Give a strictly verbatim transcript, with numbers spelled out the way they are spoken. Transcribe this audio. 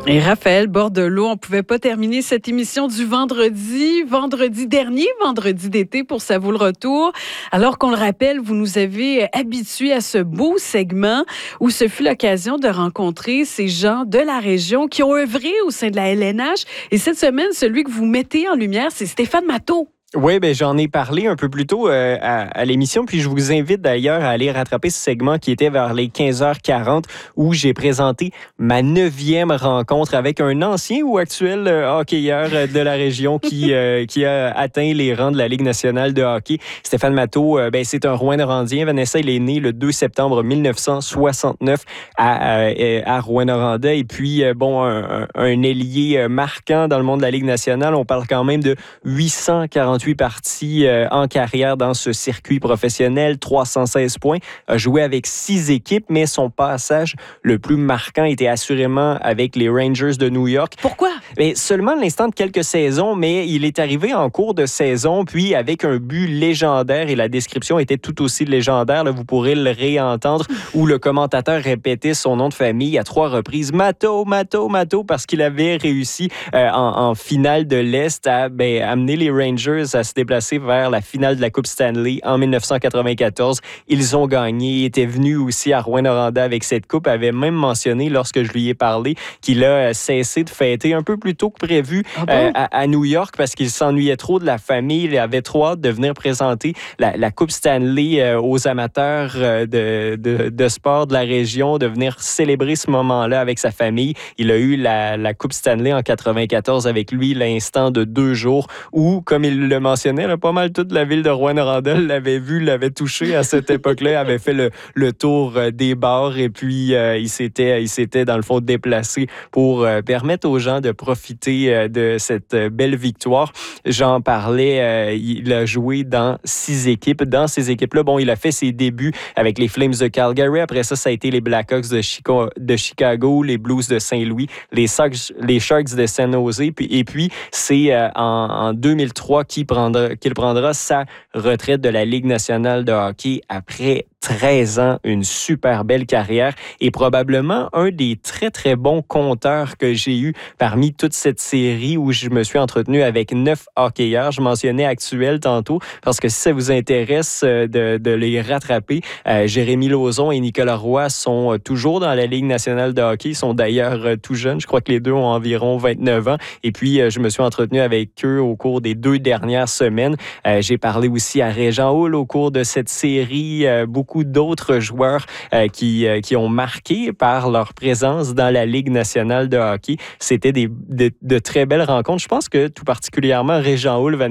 Et Raphaël Bordelot, on ne pouvait pas terminer cette émission du vendredi, vendredi dernier, vendredi d'été pour Ça vaut le retour. Alors qu'on le rappelle, vous nous avez habitués à ce beau segment où ce fut l'occasion de rencontrer ces gens de la région qui ont œuvré au sein de la L N H. Et cette semaine, celui que vous mettez en lumière, c'est Stéphane Matteau. Oui, ben j'en ai parlé un peu plus tôt euh, à, à l'émission, puis je vous invite d'ailleurs à aller rattraper ce segment qui était vers les quinze heures quarante où j'ai présenté ma neuvième rencontre avec un ancien ou actuel euh, hockeyeur euh, de la région qui, euh, qui a atteint les rangs de la Ligue nationale de hockey. Stéphane Matteau, euh, ben, c'est un Rouyn-Norandien. Vanessa, il est né le deux septembre mille neuf cent soixante-neuf à, à, à Rouyn-Noranda. Et puis, euh, bon, un, un, un ailier marquant dans le monde de la Ligue nationale. On parle quand même de huit cent quarante-huit parties euh, en carrière dans ce circuit professionnel, trois cent seize points, a joué avec six équipes, mais son passage le plus marquant était assurément avec les Rangers de New York. Pourquoi? Mais seulement l'instant de quelques saisons, mais il est arrivé en cours de saison, puis avec un but légendaire, et la description était tout aussi légendaire, là, vous pourrez le réentendre, où le commentateur répétait son nom de famille à trois reprises, Matteau, Matteau, Matteau, parce qu'il avait réussi euh, en, en finale de l'Est à ben, amener les Rangers à se déplacer vers la finale de la Coupe Stanley en dix-neuf cent quatre-vingt-quatorze. Ils ont gagné. Il était venu aussi à Rouyn-Noranda avec cette coupe. Avait même mentionné, lorsque je lui ai parlé, qu'il a cessé de fêter un peu plus tôt que prévu Ah bon? euh, à, à New York parce qu'il s'ennuyait trop de la famille. Il avait trop hâte de venir présenter la, la Coupe Stanley euh, aux amateurs euh, de, de, de sport de la région, de venir célébrer ce moment-là avec sa famille. Il a eu la, la Coupe Stanley en quatre-vingt-quatorze avec lui, l'instant de deux jours où, comme il le mentionnait, là, pas mal toute la ville de Rouyn-Noranda l'avait vu, l'avait touché à cette époque-là, avait fait le, le tour euh, des bars et puis euh, il s'était, il s'était dans le fond déplacé pour euh, permettre aux gens de profiter euh, de cette euh, belle victoire. J'en parlais, euh, il a joué dans six équipes. Dans ces équipes-là, bon, il a fait ses débuts avec les Flames de Calgary. Après ça, ça a été les Blackhawks de, Chico, de Chicago, les Blues de Saint-Louis, les Sharks, les Sharks de San Jose. Puis, et puis, c'est euh, en, en deux mille trois qu'il prendra, qu'il prendra sa retraite de la Ligue nationale de hockey après treize ans, une super belle carrière et probablement un des très, très bons compteurs que j'ai eu parmi toute cette série où je me suis entretenu avec neuf hockeyeurs. Je mentionnais actuels tantôt parce que si ça vous intéresse de, de les rattraper, euh, Jérémy Lauzon et Nicolas Roy sont toujours dans la Ligue nationale de hockey. Ils sont d'ailleurs tout jeunes. Je crois que les deux ont environ vingt-neuf ans. Et puis, je me suis entretenu avec eux au cours des deux dernières semaines. Euh, j'ai parlé aussi à Régent Houle au cours de cette série. Euh, beaucoup d'autres joueurs euh, qui, euh, qui ont marqué par leur présence dans la Ligue nationale de hockey. C'était des, de, de très belles rencontres. Je pense que tout particulièrement Régent Houle,